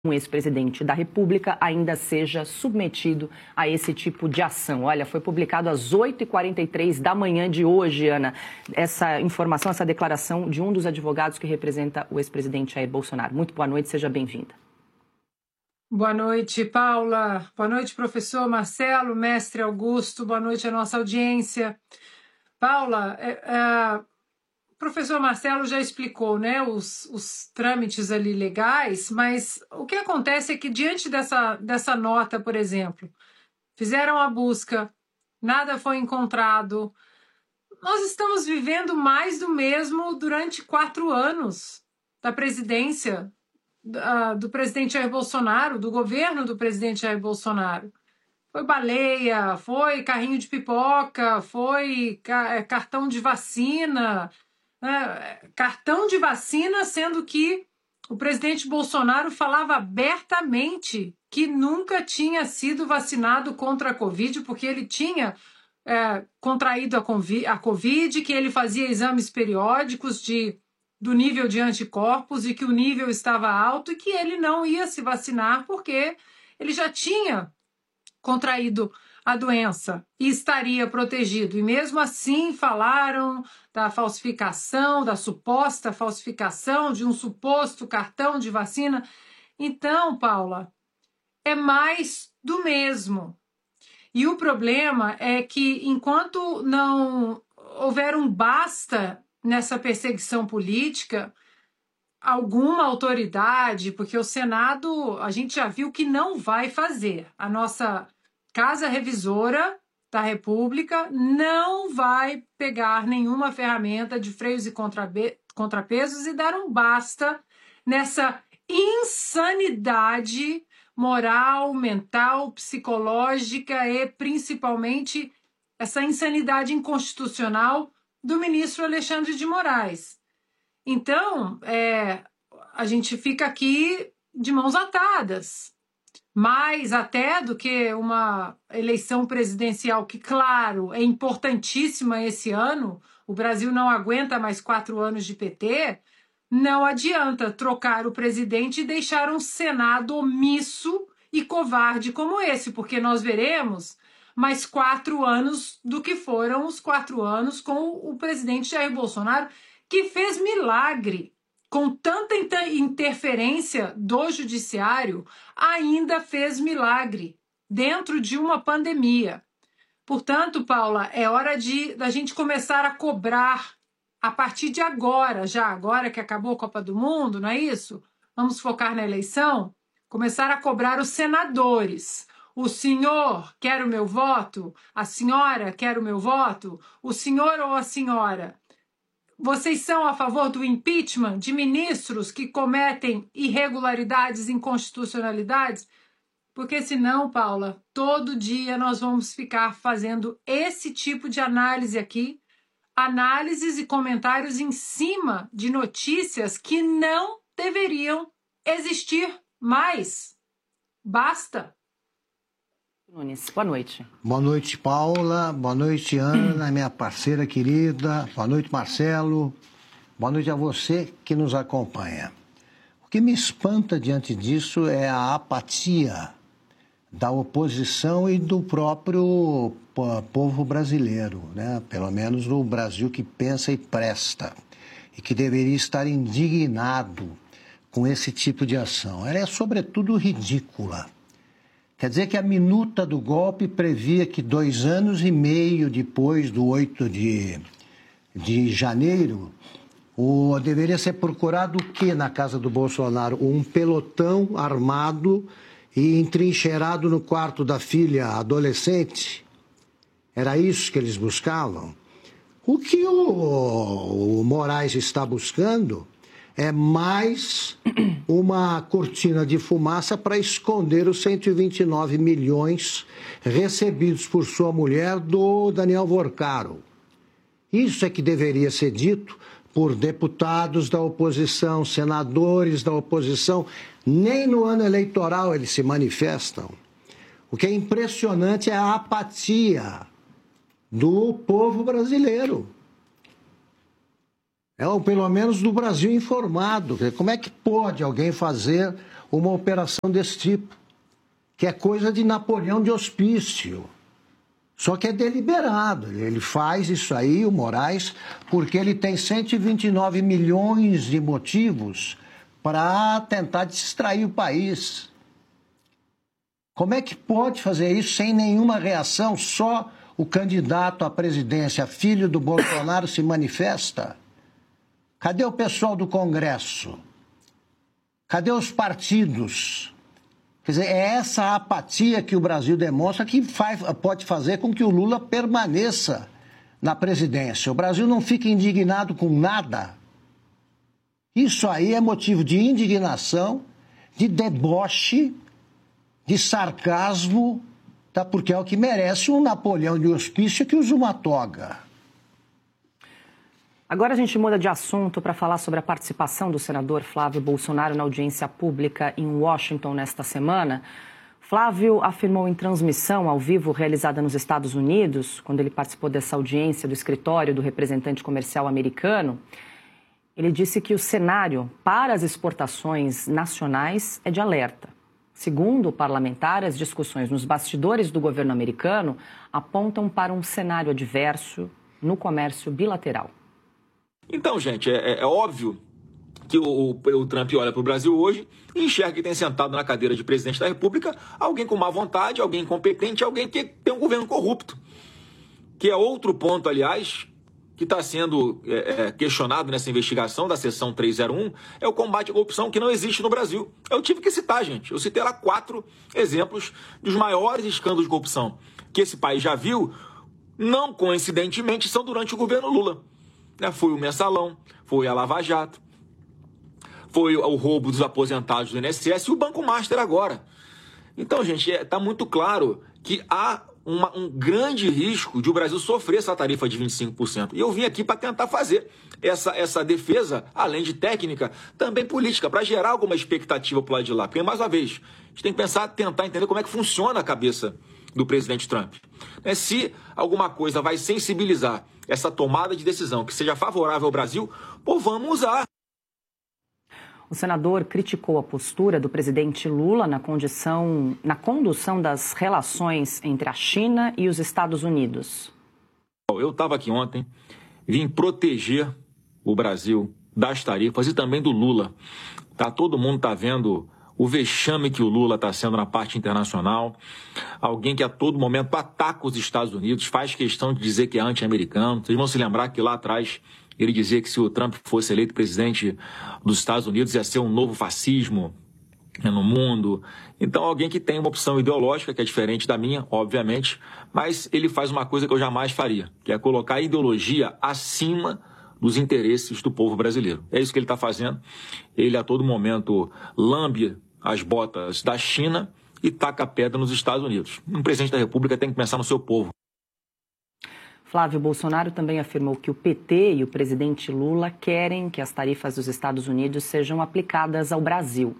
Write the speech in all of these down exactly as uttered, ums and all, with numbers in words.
um ex-presidente da República ainda seja submetido a esse tipo de ação. Olha, foi publicado às oito e quarenta e três da manhã de hoje, Ana, essa informação, essa declaração de um dos advogados que representa o ex-presidente Jair Bolsonaro. Muito boa noite, seja bem-vinda. Boa noite, Paula. Boa noite, professor Marcelo, mestre Augusto. Boa noite à nossa audiência. Paula, é, é, o professor Marcelo já explicou, né, os, os trâmites ali legais, mas o que acontece é que diante dessa, dessa nota, por exemplo, fizeram a busca, nada foi encontrado. Nós estamos vivendo mais do mesmo durante quatro anos da presidência uh, do presidente Jair Bolsonaro, do governo do presidente Jair Bolsonaro. Foi baleia, foi carrinho de pipoca, foi ca cartão de vacina, né? Cartão de vacina, sendo que o presidente Bolsonaro falava abertamente que nunca tinha sido vacinado contra a Covid, porque ele tinha é, contraído a, a Covid, que ele fazia exames periódicos de, do nível de anticorpos e que o nível estava alto e que ele não ia se vacinar porque ele já tinha contraído a doença e estaria protegido. E mesmo assim falaram da falsificação, da suposta falsificação de um suposto cartão de vacina. Então, Paula, é mais do mesmo. E o problema é que enquanto não houver um basta nessa perseguição política, alguma autoridade, porque o Senado, a gente já viu que não vai fazer. A nossa Casa Revisora da República não vai pegar nenhuma ferramenta de freios e contrapesos e dar um basta nessa insanidade moral, mental, psicológica e principalmente essa insanidade inconstitucional do ministro Alexandre de Moraes. Então, é, a gente fica aqui de mãos atadas, mais até do que uma eleição presidencial que, claro, é importantíssima esse ano, o Brasil não aguenta mais quatro anos de P T, não adianta trocar o presidente e deixar um Senado omisso e covarde como esse, porque nós veremos mais quatro anos do que foram os quatro anos com o presidente Jair Bolsonaro, que fez milagre. Com tanta interferência do judiciário, ainda fez milagre dentro de uma pandemia. Portanto, Paula, é hora de da gente começar a cobrar a partir de agora, já agora que acabou a Copa do Mundo, não é isso? Vamos focar na eleição? Começar a cobrar os senadores. O senhor quer o meu voto? A senhora quer o meu voto? O senhor ou a senhora? Vocês são a favor do impeachment de ministros que cometem irregularidades e inconstitucionalidades? Porque senão, Paula, todo dia nós vamos ficar fazendo esse tipo de análise aqui, análises e comentários em cima de notícias que não deveriam existir mais. Basta! Nunes, boa noite. Boa noite, Paula. Boa noite, Ana, minha parceira querida. Boa noite, Marcelo. Boa noite a você que nos acompanha. O que me espanta diante disso é a apatia da oposição e do próprio povo brasileiro, né? Pelo menos no Brasil que pensa e presta, e que deveria estar indignado com esse tipo de ação. Ela é, sobretudo, ridícula. Quer dizer que a minuta do golpe previa que dois anos e meio depois do oito de, de janeiro, o, deveria ser procurado o que na casa do Bolsonaro? Um pelotão armado e entrincheirado no quarto da filha adolescente? Era isso que eles buscavam? O que o, o Moraes está buscando é mais uma cortina de fumaça para esconder os cento e vinte e nove milhões recebidos por sua mulher do Daniel Vorcaro. Isso é que deveria ser dito por deputados da oposição, senadores da oposição. Nem no ano eleitoral eles se manifestam. O que é impressionante é a apatia do povo brasileiro. É, ou pelo menos do Brasil informado. Como é que pode alguém fazer uma operação desse tipo, que é coisa de Napoleão de Hospício. Só que é deliberado. Ele faz isso aí, o Moraes, porque ele tem cento e vinte e nove milhões de motivos para tentar distrair o país. Como é que pode fazer isso sem nenhuma reação? Só o candidato à presidência, filho do Bolsonaro, se manifesta? Cadê o pessoal do Congresso? Cadê os partidos? Quer dizer, é essa apatia que o Brasil demonstra que faz, pode fazer com que o Lula permaneça na presidência. O Brasil não fica indignado com nada. Isso aí é motivo de indignação, de deboche, de sarcasmo, tá? Porque é o que merece um Napoleão de Hospício que usa uma toga. Agora a gente muda de assunto para falar sobre a participação do senador Flávio Bolsonaro na audiência pública em Washington nesta semana. Flávio afirmou em transmissão ao vivo realizada nos Estados Unidos, quando ele participou dessa audiência do escritório do representante comercial americano, ele disse que o cenário para as exportações nacionais é de alerta. Segundo o parlamentar, as discussões nos bastidores do governo americano apontam para um cenário adverso no comércio bilateral. Então, gente, é, é óbvio que o, o, o Trump olha para o Brasil hoje e enxerga que tem sentado na cadeira de presidente da República alguém com má vontade, alguém incompetente, alguém que tem um governo corrupto. Que é outro ponto, aliás, que está sendo é, é, questionado nessa investigação da seção trezentos e um, é o combate à corrupção que não existe no Brasil. Eu tive que citar, gente. Eu citei lá quatro exemplos dos maiores escândalos de corrupção que esse país já viu, não coincidentemente, são durante o governo Lula. Foi o Mensalão, foi a Lava Jato, foi o roubo dos aposentados do I N S S e o Banco Master agora. Então, gente, está muito claro que há uma, um grande risco de o Brasil sofrer essa tarifa de vinte e cinco por cento. E eu vim aqui para tentar fazer essa, essa defesa, além de técnica, também política, para gerar alguma expectativa para o lado de lá. Porque, mais uma vez, a gente tem que pensar, tentar entender como é que funciona a cabeça do presidente Trump. É, se alguma coisa vai sensibilizar essa tomada de decisão que seja favorável ao Brasil, pô, vamos usar. O senador criticou a postura do presidente Lula na, condição, na condução das relações entre a China e os Estados Unidos. Eu estava aqui ontem, vim proteger o Brasil das tarifas e também do Lula. Tá, todo mundo está vendo o vexame que o Lula está sendo na parte internacional, alguém que a todo momento ataca os Estados Unidos, faz questão de dizer que é anti-americano. Vocês vão se lembrar que lá atrás ele dizia que se o Trump fosse eleito presidente dos Estados Unidos ia ser um novo fascismo no mundo. Então, alguém que tem uma opção ideológica que é diferente da minha, obviamente, mas ele faz uma coisa que eu jamais faria, que é colocar a ideologia acima dos interesses do povo brasileiro. É isso que ele está fazendo. Ele, a todo momento, lambe as botas da China e taca a pedra nos Estados Unidos. Um presidente da República tem que pensar no seu povo. Flávio Bolsonaro também afirmou que o P T e o presidente Lula querem que as tarifas dos Estados Unidos sejam aplicadas ao Brasil.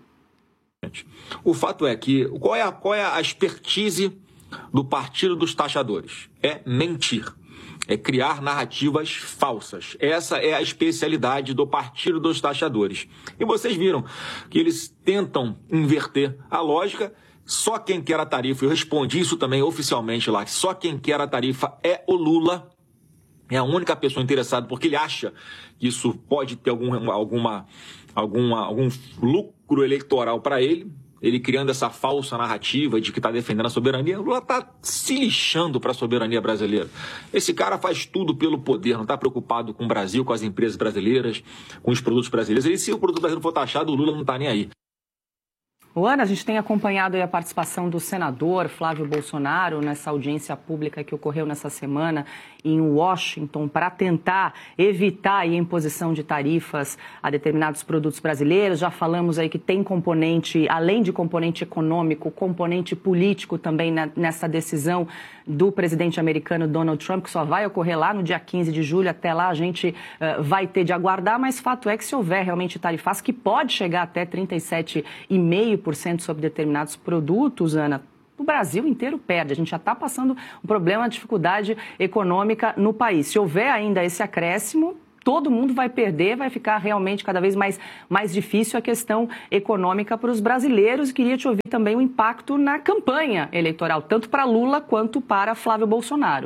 O fato é que, qual é a, qual é a expertise do Partido dos Taxadores? É mentir. É criar narrativas falsas. Essa é a especialidade do Partido dos Taxadores. E vocês viram que eles tentam inverter a lógica. Só quem quer a tarifa, eu respondi isso também oficialmente lá, que só quem quer a tarifa é o Lula. É a única pessoa interessada, porque ele acha que isso pode ter algum, alguma, alguma, algum lucro eleitoral para ele. Ele criando essa falsa narrativa de que está defendendo a soberania. O Lula está se lixando para a soberania brasileira. Esse cara faz tudo pelo poder, não está preocupado com o Brasil, com as empresas brasileiras, com os produtos brasileiros. E se o produto brasileiro for taxado, o Lula não está nem aí. Ana, a gente tem acompanhado aí a participação do senador Flávio Bolsonaro nessa audiência pública que ocorreu nessa semana em Washington para tentar evitar a imposição de tarifas a determinados produtos brasileiros. Já falamos aí que tem componente, além de componente econômico, componente político também nessa decisão do presidente americano Donald Trump, que só vai ocorrer lá no dia quinze de julho. Até lá a gente uh, vai ter de aguardar, mas fato é que se houver realmente tarifas que pode chegar até trinta e sete vírgula cinco por cento sobre determinados produtos, Ana, o Brasil inteiro perde. A gente já está passando um problema, uma dificuldade econômica no país. Se houver ainda esse acréscimo, todo mundo vai perder, vai ficar realmente cada vez mais, mais difícil a questão econômica para os brasileiros. E queria te ouvir também o impacto na campanha eleitoral, tanto para Lula quanto para Flávio Bolsonaro.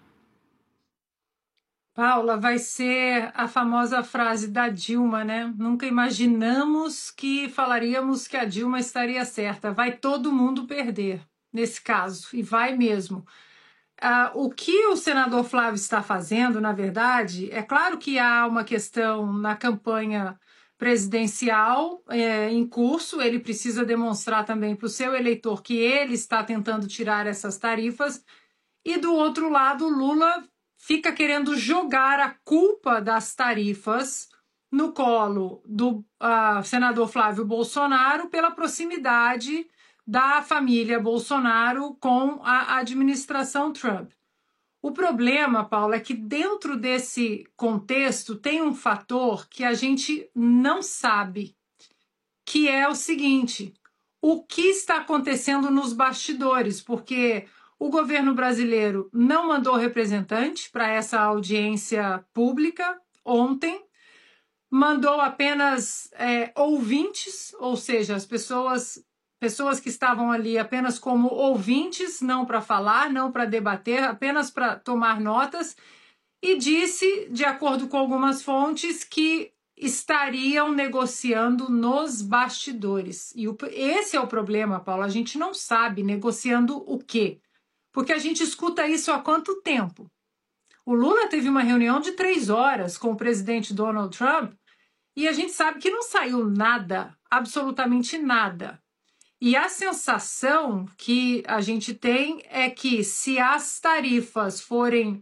Paula, vai ser a famosa frase da Dilma, né? Nunca imaginamos que falaríamos que a Dilma estaria certa. Vai todo mundo perder nesse caso, e vai mesmo. Ah, o que o senador Flávio está fazendo, na verdade, é claro que há uma questão na campanha presidencial é, em curso, ele precisa demonstrar também para o seu eleitor que ele está tentando tirar essas tarifas, e do outro lado, Lula fica querendo jogar a culpa das tarifas no colo do uh, senador Flávio Bolsonaro pela proximidade da família Bolsonaro com a administração Trump. O problema, Paulo, é que dentro desse contexto tem um fator que a gente não sabe, que é o seguinte: o que está acontecendo nos bastidores, porque o governo brasileiro não mandou representante para essa audiência pública ontem, mandou apenas é, ouvintes, ou seja, as pessoas, pessoas que estavam ali apenas como ouvintes, não para falar, não para debater, apenas para tomar notas, e disse, de acordo com algumas fontes, que estariam negociando nos bastidores. E o, esse é o problema, Paulo, a gente não sabe negociando o quê. Porque a gente escuta isso há quanto tempo? O Lula teve uma reunião de três horas com o presidente Donald Trump e a gente sabe que não saiu nada, absolutamente nada. E a sensação que a gente tem é que se as tarifas forem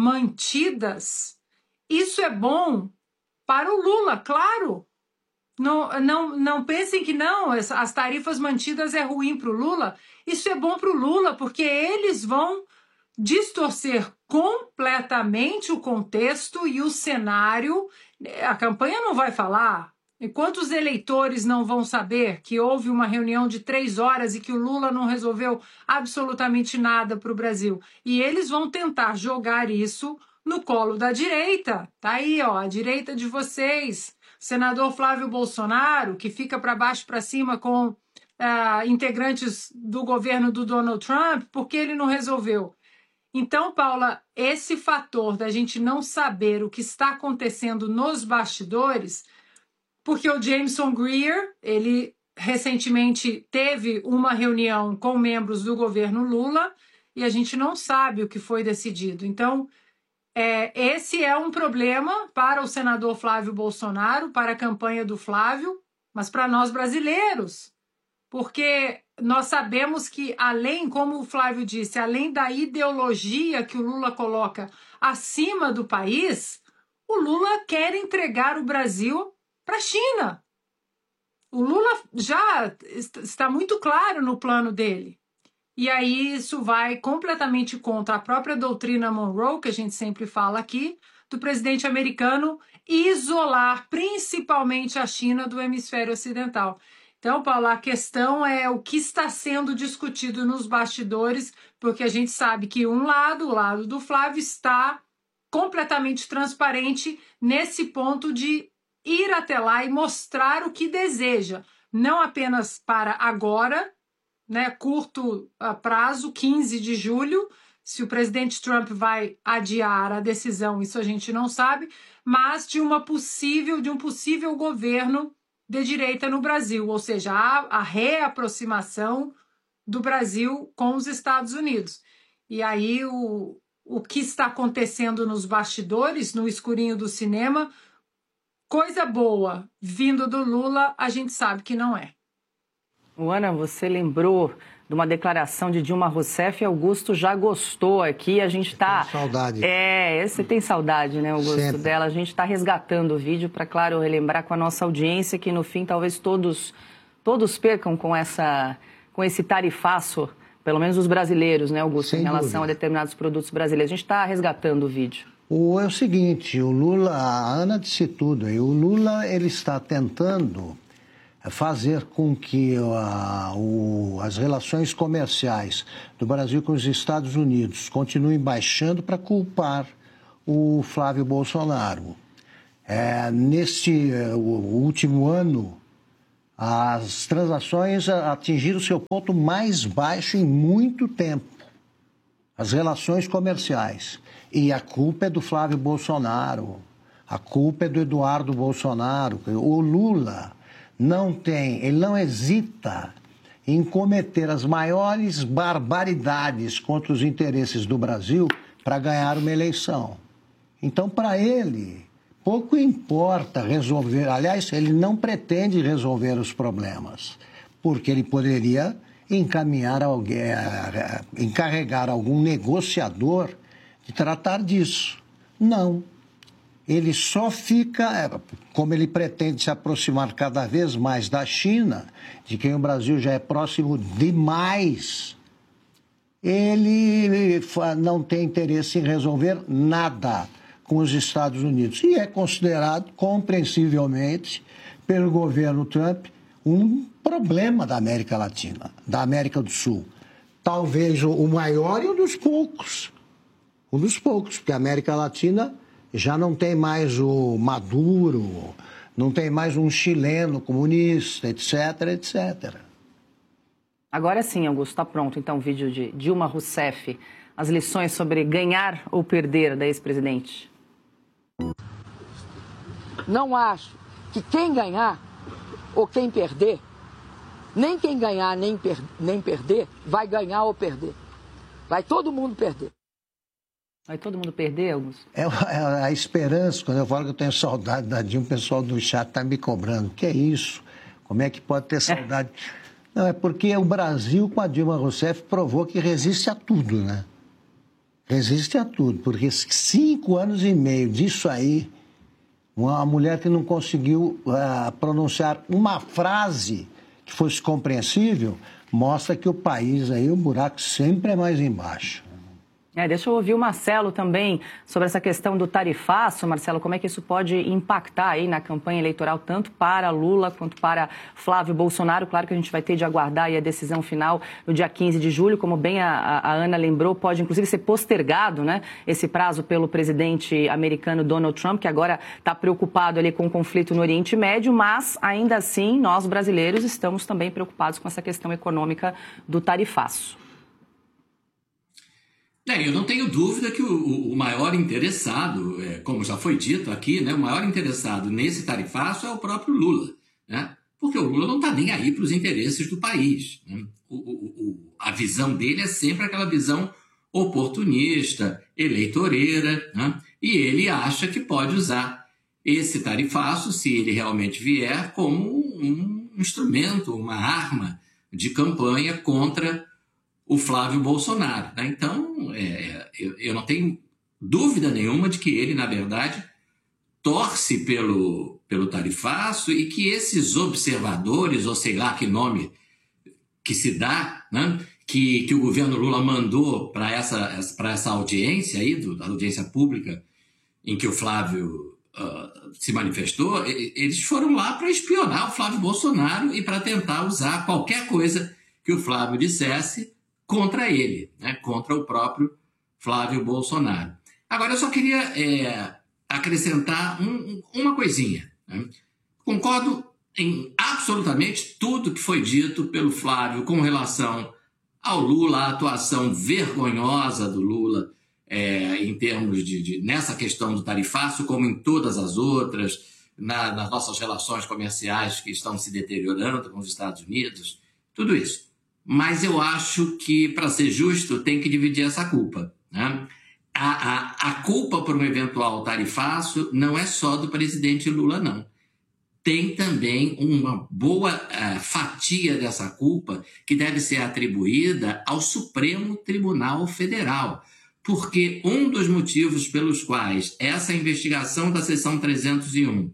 mantidas, isso é bom para o Lula, claro. Não, não, não pensem que não, as tarifas mantidas é ruim para o Lula. Isso é bom para o Lula, porque eles vão distorcer completamente o contexto e o cenário. A campanha não vai falar. E quantos eleitores não vão saber que houve uma reunião de três horas e que o Lula não resolveu absolutamente nada para o Brasil? E eles vão tentar jogar isso no colo da direita. Tá aí, ó, a direita de vocês. Senador Flávio Bolsonaro, que fica para baixo para cima com uh, integrantes do governo do Donald Trump, porque ele não resolveu. Então, Paula, esse fator da gente não saber o que está acontecendo nos bastidores, porque o Jameson Greer, ele recentemente teve uma reunião com membros do governo Lula e a gente não sabe o que foi decidido. Então, É, esse é um problema para o senador Flávio Bolsonaro, para a campanha do Flávio, mas para nós brasileiros, porque nós sabemos que, além, como o Flávio disse, além da ideologia que o Lula coloca acima do país, o Lula quer entregar o Brasil para a China. O Lula já está muito claro no plano dele. E aí isso vai completamente contra a própria doutrina Monroe, que a gente sempre fala aqui, do presidente americano isolar principalmente a China do hemisfério ocidental. Então, Paula, a questão é o que está sendo discutido nos bastidores, porque a gente sabe que um lado, o lado do Flávio, está completamente transparente nesse ponto de ir até lá e mostrar o que deseja, não apenas para agora, né, curto prazo, quinze de julho, se o presidente Trump vai adiar a decisão, isso a gente não sabe, mas de uma possível, de um possível governo de direita no Brasil, ou seja, a, a reaproximação do Brasil com os Estados Unidos. E aí o, o que está acontecendo nos bastidores, no escurinho do cinema, coisa boa vindo do Lula, a gente sabe que não é. Ana, você lembrou de uma declaração de Dilma Rousseff e Augusto já gostou aqui. A gente está... Saudade. É, você tem saudade, né, Augusto, Sempre. dela. A gente está resgatando o vídeo para, claro, relembrar com a nossa audiência que, no fim, talvez todos, todos percam com, essa, com esse tarifaço, pelo menos os brasileiros, né, Augusto, Sem em relação dúvida. a determinados produtos brasileiros. A gente está resgatando o vídeo. O, é o seguinte, o Lula, a Ana disse tudo, e o Lula ele está tentando fazer com que a, o, as relações comerciais do Brasil com os Estados Unidos continuem baixando para culpar o Flávio Bolsonaro. É, neste o último ano, as transações atingiram seu ponto mais baixo em muito tempo. As relações comerciais. E a culpa é do Flávio Bolsonaro, a culpa é do Eduardo Bolsonaro. O Lula não tem, ele não hesita em cometer as maiores barbaridades contra os interesses do Brasil para ganhar uma eleição. Então, para ele, pouco importa resolver, aliás, ele não pretende resolver os problemas, porque ele poderia encaminhar alguém, encarregar algum negociador de tratar disso. Não. Ele só fica, como ele pretende se aproximar cada vez mais da China, de quem o Brasil já é próximo demais, ele não tem interesse em resolver nada com os Estados Unidos. E é considerado, compreensivelmente, pelo governo Trump, um problema da América Latina, da América do Sul. Talvez o maior e um dos poucos. Um dos poucos, porque a América Latina já não tem mais o Maduro, não tem mais um chileno comunista, etc, etcétera. Agora sim, Augusto, está pronto, então, o vídeo de Dilma Rousseff, as lições sobre ganhar ou perder da ex-presidente. Não acho que quem ganhar ou quem perder, nem quem ganhar nem, per nem perder, vai ganhar ou perder. Vai todo mundo perder. Vai todo mundo perder, Augusto? É a, a esperança, quando eu falo que eu tenho saudade da Dilma, o pessoal do chat está me cobrando. Que é isso? Como é que pode ter saudade? É. Não, é porque o Brasil, com a Dilma Rousseff, provou que resiste a tudo, né? Resiste a tudo, porque cinco anos e meio disso aí, uma mulher que não conseguiu uh, pronunciar uma frase que fosse compreensível, mostra que o país aí, o buraco sempre é mais embaixo. É, deixa eu ouvir o Marcelo também sobre essa questão do tarifaço. Marcelo, como é que isso pode impactar aí na campanha eleitoral, tanto para Lula quanto para Flávio Bolsonaro? Claro que a gente vai ter de aguardar aí a decisão final no dia quinze de julho. Como bem a, a Ana lembrou, pode inclusive ser postergado, né, esse prazo pelo presidente americano Donald Trump, que agora está preocupado ali com o conflito no Oriente Médio, mas ainda assim nós brasileiros estamos também preocupados com essa questão econômica do tarifaço. É, eu não tenho dúvida que o, o maior interessado, é, como já foi dito aqui, né, o maior interessado nesse tarifaço é o próprio Lula, né? Porque o Lula não está nem aí para os interesses do país, né? o, o, o, a visão dele é sempre aquela visão oportunista, eleitoreira, né? E ele acha que pode usar esse tarifaço, se ele realmente vier, como um instrumento, uma arma de campanha contra o Flávio Bolsonaro, né? Então, é, eu, eu não tenho dúvida nenhuma de que ele, na verdade, torce pelo, pelo tarifaço e que esses observadores, ou sei lá que nome que se dá, né, que, que o governo Lula mandou para essa, para essa audiência aí, do, da audiência pública em que o Flávio uh, se manifestou, eles foram lá para espionar o Flávio Bolsonaro e para tentar usar qualquer coisa que o Flávio dissesse contra ele, né? Contra o próprio Flávio Bolsonaro. Agora, eu só queria é, acrescentar um, uma coisinha, né? Concordo em absolutamente tudo que foi dito pelo Flávio com relação ao Lula, a atuação vergonhosa do Lula é, em termos de, de nessa questão do tarifaço, como em todas as outras, na, nas nossas relações comerciais que estão se deteriorando com os Estados Unidos, tudo isso. Mas eu acho que, para ser justo, tem que dividir essa culpa, né? A, a, a culpa por um eventual tarifaço não é só do presidente Lula, não. Tem também uma boa uh, fatia dessa culpa que deve ser atribuída ao Supremo Tribunal Federal, porque um dos motivos pelos quais essa investigação da seção trezentos e um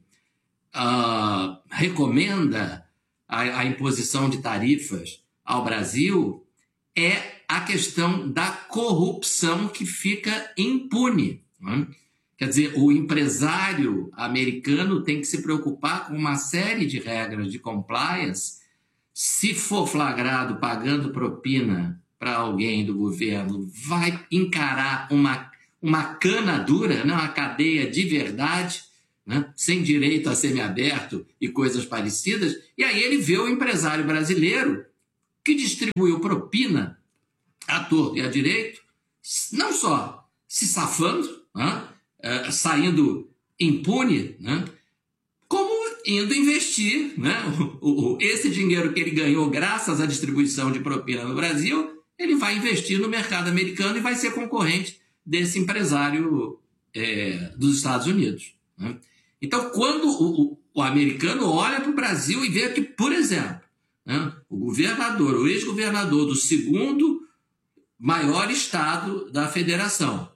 uh, recomenda a, a imposição de tarifas ao Brasil é a questão da corrupção que fica impune, né? Quer dizer, o empresário americano tem que se preocupar com uma série de regras de compliance. Se for flagrado pagando propina para alguém do governo, vai encarar uma, uma cana dura, né? Uma cadeia de verdade, né, sem direito a semiaberto e coisas parecidas, e aí ele vê o empresário brasileiro que distribuiu propina à torto e à direito, não só se safando, né, é, saindo impune, né, como indo investir, né, o, o, esse dinheiro que ele ganhou graças à distribuição de propina no Brasil, ele vai investir no mercado americano e vai ser concorrente desse empresário é, dos Estados Unidos. Né? Então, quando o, o, o americano olha para o Brasil e vê que, por exemplo, né, o governador, o ex-governador do segundo maior estado da federação,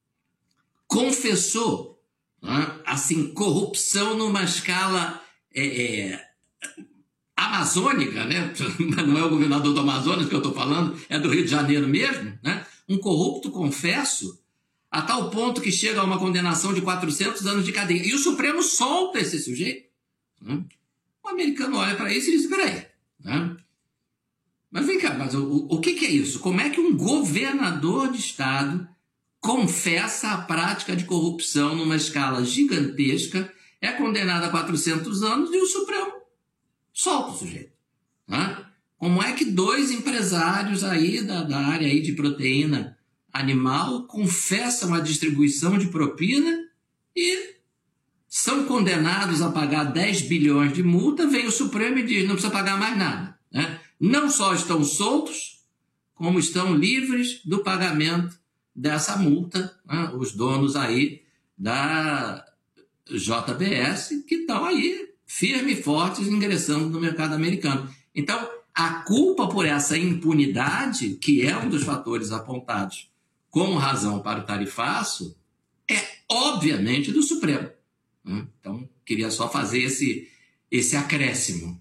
confessou, né, assim, corrupção numa escala é, é, amazônica, né? Não é o governador do Amazonas que eu estou falando, é do Rio de Janeiro mesmo, né? Um corrupto, confesso, a tal ponto que chega a uma condenação de quatrocentos anos de cadeia. E o Supremo solta esse sujeito. Né? O americano olha para isso e diz, espera aí, né? Mas vem cá, mas o, o que, que é isso? Como é que um governador de estado confessa a prática de corrupção numa escala gigantesca, é condenado a quatrocentos anos e o Supremo solta o sujeito? Né? Como é que dois empresários aí da, da área aí de proteína animal confessam a distribuição de propina e são condenados a pagar dez bilhões de multa, vem o Supremo e diz, não precisa pagar mais nada. Né? Não só estão soltos, como estão livres do pagamento dessa multa, né? Os donos aí da J B S, que estão aí firmes e fortes ingressando no mercado americano. Então, a culpa por essa impunidade, que é um dos fatores apontados como razão para o tarifaço, é obviamente do Supremo. Então, queria só fazer esse, esse acréscimo.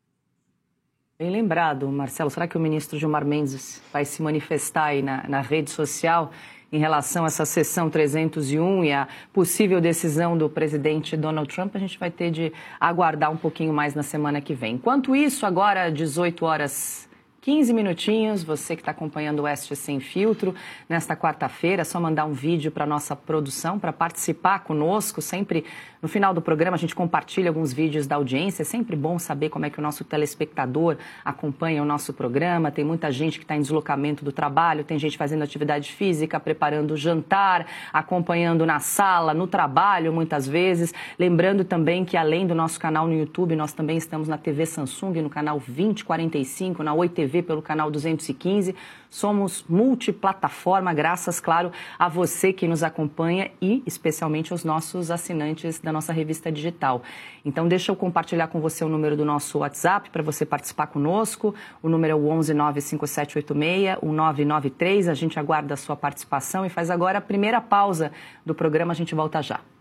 Bem lembrado, Marcelo. Será que o ministro Gilmar Mendes vai se manifestar aí na, na rede social em relação a essa sessão trezentos e um e a possível decisão do presidente Donald Trump? A gente vai ter de aguardar um pouquinho mais na semana que vem. Enquanto isso, agora dezoito horas quinze minutinhos, você que está acompanhando o Oeste Sem Filtro, nesta quarta-feira, é só mandar um vídeo para a nossa produção, para participar conosco. Sempre no final do programa a gente compartilha alguns vídeos da audiência, é sempre bom saber como é que o nosso telespectador acompanha o nosso programa. Tem muita gente que está em deslocamento do trabalho, tem gente fazendo atividade física, preparando o jantar, acompanhando na sala, no trabalho muitas vezes. Lembrando também que além do nosso canal no YouTube, nós também estamos na T V Samsung, no canal vinte quarenta e cinco, na Oi T V pelo canal duzentos e quinze. Somos multiplataforma, graças, claro, a você que nos acompanha e especialmente aos nossos assinantes da nossa revista digital. Então, deixa eu compartilhar com você o número do nosso WhatsApp para você participar conosco. O número é o onze nove cinco sete oito seis um nove nove três. A gente aguarda a sua participação e faz agora a primeira pausa do programa. A gente volta já.